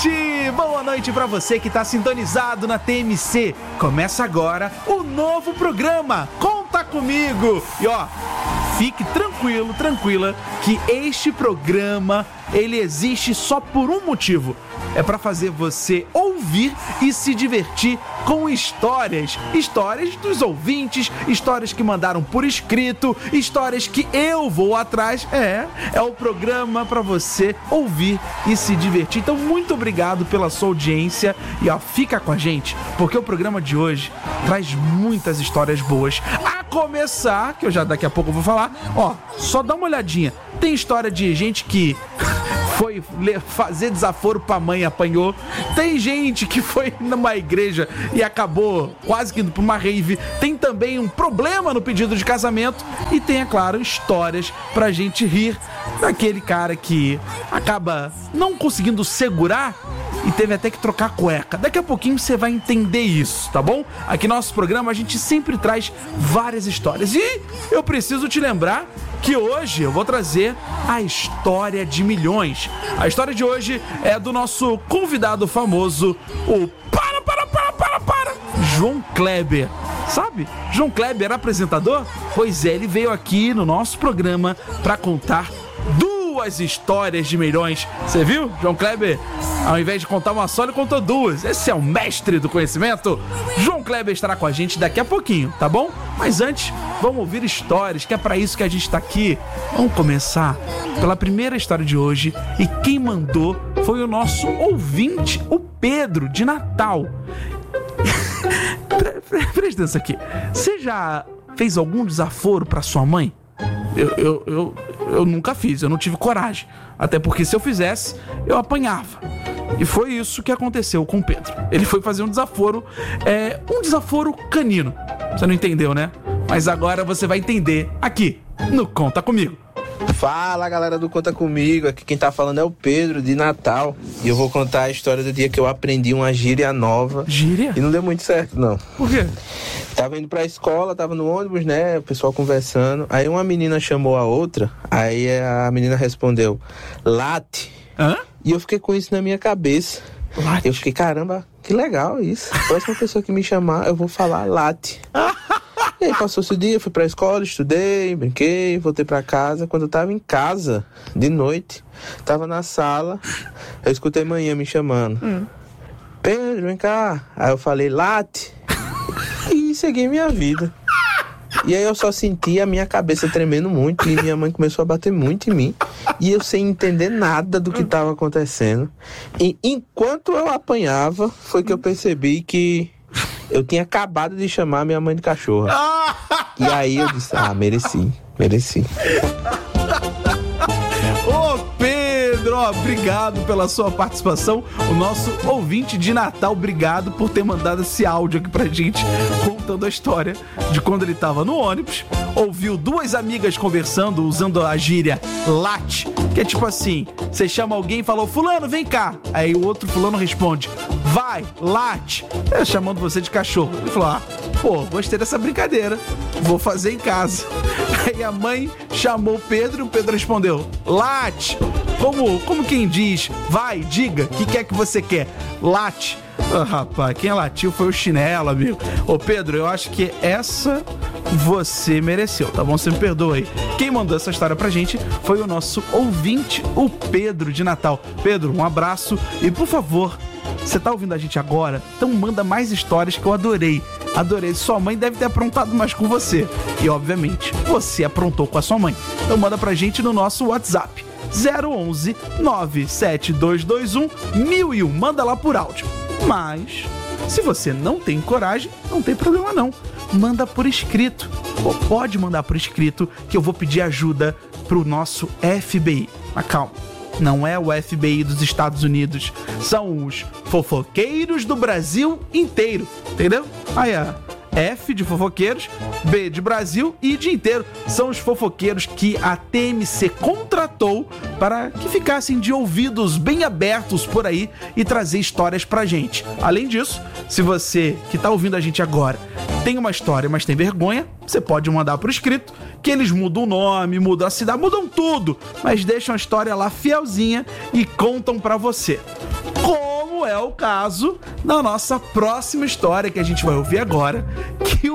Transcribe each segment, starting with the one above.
Boa noite pra você que tá sintonizado na TMC. Começa agora o novo programa Conta Comigo. E ó, fique tranquilo, tranquila, que este programa, ele existe só por um motivo. É pra fazer você ouvir e se divertir com histórias dos ouvintes, histórias que mandaram por escrito, histórias que eu vou atrás. É o programa pra você ouvir e se divertir. Então, muito obrigado pela sua audiência e ó, fica com a gente, porque o programa de hoje traz muitas histórias boas. A começar, que eu já daqui a pouco vou falar, ó, só dá uma olhadinha. Tem história de gente que foi fazer desaforo pra mãe e apanhou. Tem gente que foi numa igreja e acabou quase que indo pra uma rave. Tem também um problema no pedido de casamento. E tem, é claro, histórias pra gente rir daquele cara que acaba não conseguindo segurar e teve até que trocar a cueca. Daqui a pouquinho você vai entender isso, tá bom? Aqui no nosso programa a gente sempre traz várias histórias. E eu preciso te lembrar que hoje eu vou trazer a história de milhões. A história de hoje é do nosso convidado famoso, o João Kleber. Sabe? João Kleber era apresentador? Pois é, ele veio aqui no nosso programa para contar duas histórias de milhões. Você viu? João Kleber, ao invés de contar uma só, ele contou duas. Esse é o mestre do conhecimento. João Kleber estará com a gente daqui a pouquinho, tá bom? Mas antes, vamos ouvir histórias, que é pra isso que a gente tá aqui. Vamos começar pela primeira história de hoje. E quem mandou foi o nosso ouvinte, o Pedro, de Natal. Presta atenção aqui. Você já fez algum desaforo pra sua mãe? Eu nunca fiz, eu não tive coragem. Até porque se eu fizesse, eu apanhava. E foi isso que aconteceu com o Pedro. Ele foi fazer um desaforo canino. Você não entendeu, né? Mas agora você vai entender aqui no Conta Comigo. Fala, galera do Conta Comigo, aqui quem tá falando é o Pedro, de Natal. E eu vou contar a história do dia que eu aprendi uma gíria nova. Gíria? E não deu muito certo, não. Por quê? Tava indo pra escola, tava no ônibus, né, o pessoal conversando. Aí uma menina chamou a outra, aí a menina respondeu, late. Hã? E eu fiquei com isso na minha cabeça. Late? Eu fiquei, caramba, que legal isso. A próxima pessoa que me chamar, eu vou falar late. E aí passou-se o dia, fui pra escola, estudei, brinquei, voltei pra casa. Quando eu tava em casa, de noite, tava na sala, eu escutei manhã me chamando. Pedro, vem cá. Aí eu falei, late. E segui minha vida. E aí eu só senti a minha cabeça tremendo muito e minha mãe começou a bater muito em mim. E eu sem entender nada do que estava acontecendo. E enquanto eu apanhava, foi que eu percebi que eu tinha acabado de chamar minha mãe de cachorra. E aí eu disse, mereci. Ô Pedro, obrigado pela sua participação. O nosso ouvinte de Natal, obrigado por ter mandado esse áudio aqui pra gente, contando a história de quando ele tava no ônibus, ouviu duas amigas conversando, usando a gíria late, que é tipo assim, você chama alguém e falou, fulano, vem cá. Aí o outro fulano responde, vai, late. Chamando você de cachorro. Ele falou, gostei dessa brincadeira, vou fazer em casa. Aí a mãe chamou o Pedro e o Pedro respondeu, late. Como quem diz, vai, diga, o que é que você quer? Late. Rapaz, quem latiu foi o chinelo, amigo. Ô Pedro, eu acho que essa você mereceu, tá bom? Você me perdoa aí. Quem mandou essa história pra gente foi o nosso ouvinte, o Pedro de Natal. Pedro, um abraço e por favor, você tá ouvindo a gente agora? Então manda mais histórias que eu adorei. Sua mãe deve ter aprontado mais com você. E obviamente, você aprontou com a sua mãe. Então manda pra gente no nosso WhatsApp 011 97221 1001. Manda lá por áudio. Mas, se você não tem coragem, não tem problema não. Manda por escrito. Ou pode mandar por escrito que eu vou pedir ajuda pro nosso FBI. Mas calma, não é o FBI dos Estados Unidos. São os fofoqueiros do Brasil inteiro. Entendeu? Aí, F de fofoqueiros, B de Brasil e de inteiro. São os fofoqueiros que a TMC contratou para que ficassem de ouvidos bem abertos por aí e trazer histórias pra gente. Além disso, se você que tá ouvindo a gente agora tem uma história, mas tem vergonha, você pode mandar por escrito, que eles mudam o nome, mudam a cidade, mudam tudo, mas deixam a história lá fielzinha e contam pra você. Como não é o caso da nossa próxima história que a gente vai ouvir agora, que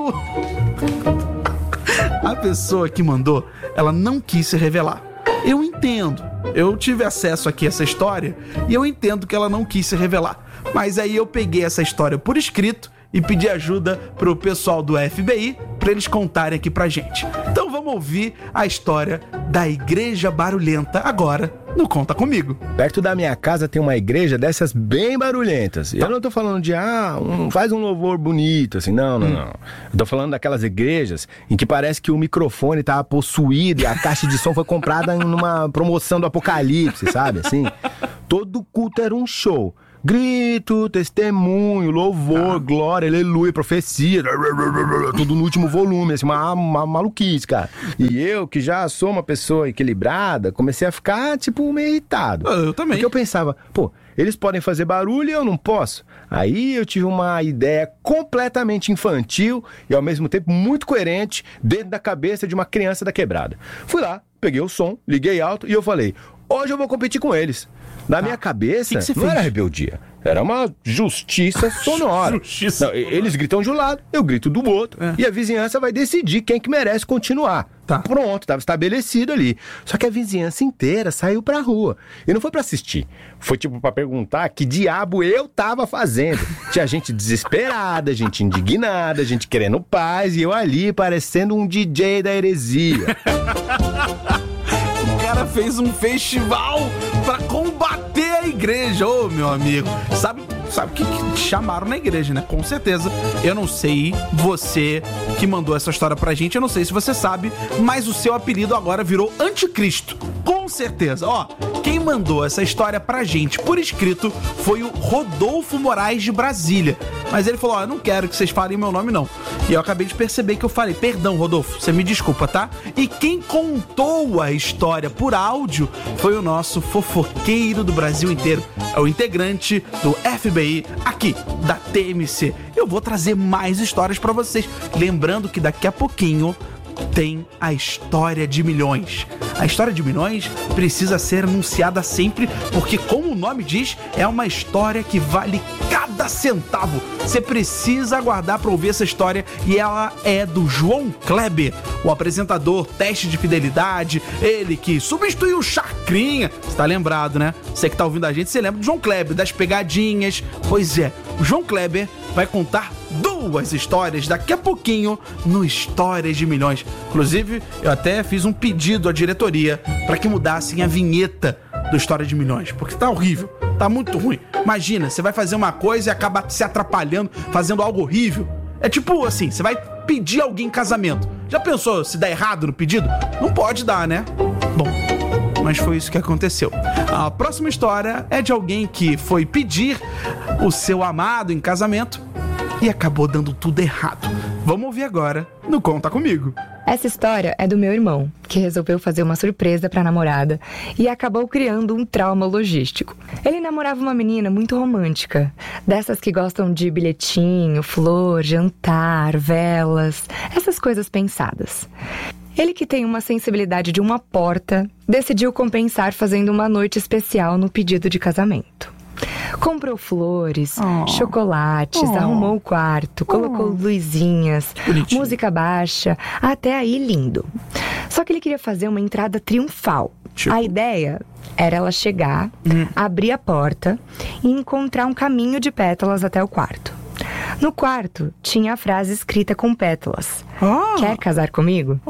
a pessoa que mandou, ela não quis se revelar. Eu entendo, eu tive acesso aqui a essa história e eu entendo que ela não quis se revelar. Mas aí eu peguei essa história por escrito e pedi ajuda pro pessoal do FBI pra eles contarem aqui pra gente. Então vamos ouvir a história da Igreja Barulhenta agora no Conta Comigo. Perto da minha casa tem uma igreja dessas bem barulhentas. E eu não tô falando de, faz um louvor bonito, assim, não. Eu tô falando daquelas igrejas em que parece que o microfone tava possuído e a caixa de som foi comprada numa promoção do Apocalipse, sabe, assim? Todo culto era um show. Grito, testemunho, louvor, glória, aleluia, profecia, tudo no último volume, assim, uma maluquice, cara. E eu, que já sou uma pessoa equilibrada, comecei a ficar, meio irritado. Eu também. Porque eu pensava, eles podem fazer barulho e eu não posso. Aí eu tive uma ideia completamente infantil e ao mesmo tempo muito coerente dentro da cabeça de uma criança da quebrada. Fui lá, peguei o som, liguei alto e eu falei, hoje eu vou competir com eles. Na minha cabeça, não era rebeldia, era uma justiça sonora. Não, eles gritam de um lado, eu grito do outro, e a vizinhança vai decidir quem que merece continuar. Pronto, estava estabelecido ali. Só que a vizinhança inteira saiu pra rua. E não foi pra assistir, foi pra perguntar que diabo eu tava fazendo. Tinha gente desesperada, gente indignada, gente querendo paz, e eu ali parecendo um DJ da heresia. O cara fez um festival pra combater a igreja, meu amigo. Sabe o que chamaram na igreja, né? Com certeza. Eu não sei, você que mandou essa história pra gente, eu não sei se você sabe, mas o seu apelido agora virou Anticristo. Com certeza. Quem mandou essa história pra gente por escrito foi o Rodolfo Moraes de Brasília. Mas ele falou, eu não quero que vocês falem meu nome, não. E eu acabei de perceber que eu falei, perdão, Rodolfo, você me desculpa, tá? E quem contou a história por áudio foi o nosso fofoqueiro do Brasil inteiro. É o integrante do FBI aqui, da TMC. Eu vou trazer mais histórias pra vocês. Lembrando que daqui a pouquinho tem a história de milhões. A história de milhões precisa ser anunciada sempre, porque como o nome diz, é uma história que vale cada centavo. Você precisa aguardar para ouvir essa história e ela é do João Kleber, o apresentador Teste de Fidelidade, ele que substituiu o Chacrinha. Você tá lembrado, né? Você que tá ouvindo a gente, você lembra do João Kleber, das pegadinhas. Pois é, o João Kleber vai contar duas histórias daqui a pouquinho no Histórias de Milhões. Inclusive, eu até fiz um pedido à diretoria para que mudassem a vinheta do História de Milhões, porque tá horrível, tá muito ruim. Imagina, você vai fazer uma coisa e acaba se atrapalhando, fazendo algo horrível. É tipo assim, você vai pedir alguém em casamento. Já pensou se dá errado no pedido? Não pode dar, né? Bom, mas foi isso que aconteceu. A próxima história é de alguém que foi pedir o seu amado em casamento e acabou dando tudo errado. Vamos ouvir agora no Conta Comigo. Essa história é do meu irmão, que resolveu fazer uma surpresa pra namorada e acabou criando um trauma logístico. Ele namorava uma menina muito romântica, dessas que gostam de bilhetinho, flor, jantar, velas, essas coisas pensadas. Ele, que tem uma sensibilidade de uma porta, decidiu compensar fazendo uma noite especial no pedido de casamento. Comprou flores, chocolates, arrumou o quarto, colocou luzinhas, bonitinho, música baixa, até aí lindo. Só que ele queria fazer uma entrada triunfal. A ideia era ela chegar, abrir a porta e encontrar um caminho de pétalas até o quarto. No quarto, tinha a frase escrita com pétalas. Quer casar comigo?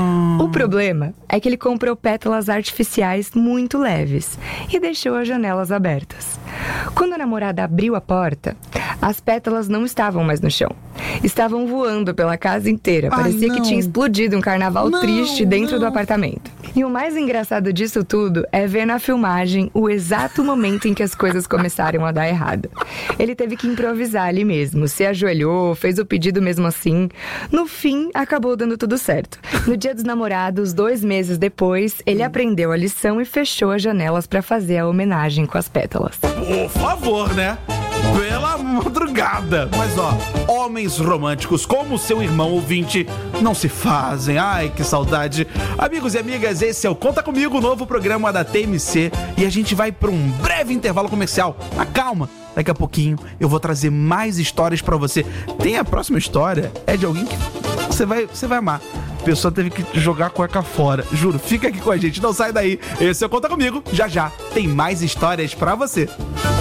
O problema é que ele comprou pétalas artificiais muito leves e deixou as janelas abertas. Quando a namorada abriu a porta, as pétalas não estavam mais no chão. Estavam voando pela casa inteira. Parecia que tinha explodido um carnaval triste dentro do apartamento. E o mais engraçado disso tudo é ver na filmagem o exato momento em que as coisas começaram a dar errado. Ele teve que improvisar ali mesmo, se ajoelhou, fez o pedido mesmo assim. No fim, acabou dando tudo certo. No Dia dos Namorados, 2 meses depois, ele aprendeu a lição e fechou as janelas para fazer a homenagem com as pétalas. Por favor, né? pela madrugada. Mas ó, homens românticos como seu irmão ouvinte não se fazem. Ai, que saudade. Amigos e amigas, esse é o Conta Comigo, o novo programa da TMC. E a gente vai para um breve intervalo comercial. Mas calma, daqui a pouquinho eu vou trazer mais histórias pra você. Tem a próxima história, é de alguém que você vai amar. A pessoa teve que jogar a cueca fora. Juro, fica aqui com a gente, não sai daí. Esse é o Conta Comigo. Já já tem mais histórias pra você.